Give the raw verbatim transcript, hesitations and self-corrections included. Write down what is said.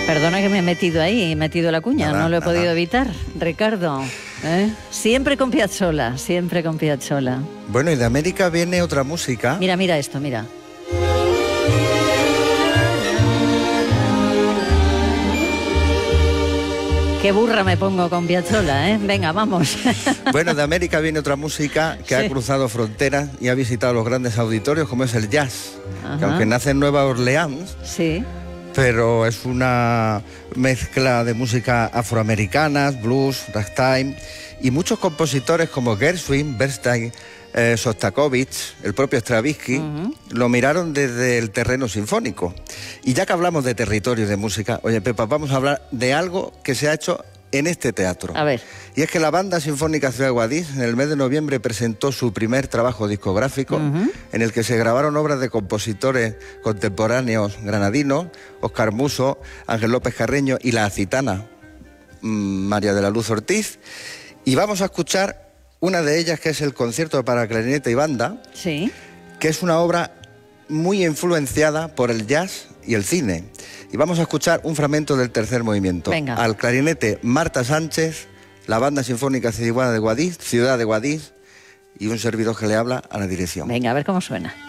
Perdona que me he metido ahí, he metido la cuña, Nada, no lo he nada. podido evitar, Ricardo. ¿eh? Siempre con Piazzolla, siempre con Piazzolla. Bueno, y de América viene otra música. Mira, mira esto, mira. Qué burra me pongo con Piazzolla, ¿eh? Venga, vamos. Bueno, de América viene otra música que Sí. ha cruzado fronteras y ha visitado los grandes auditorios, como es el jazz. Ajá. Que aunque nace en Nueva Orleans, Sí. pero es una mezcla de música afroamericanas, blues, ragtime, y muchos compositores como Gershwin, Bernstein, eh, Sostakovich, el propio Stravinsky, Uh-huh. lo miraron desde el terreno sinfónico. Y ya que hablamos de territorio y de música, oye Pepa, vamos a hablar de algo que se ha hecho en este teatro. A ver. Y es que la Banda Sinfónica Ciudad de Guadix en el mes de noviembre presentó su primer trabajo discográfico, Uh-huh. en el que se grabaron obras de compositores contemporáneos granadinos, Óscar Muso, Ángel López Carreño y la acitana mm, María de la Luz Ortiz. Y vamos a escuchar una de ellas, que es el concierto para clarinete y banda, Sí. que es una obra muy influenciada por el jazz y el cine. Y vamos a escuchar un fragmento del tercer movimiento. Venga. Al clarinete Marta Sánchez, la Banda Sinfónica Ciudad de Guadix, Ciudad de Guadix, y un servidor que le habla a la dirección. Venga, a ver cómo suena.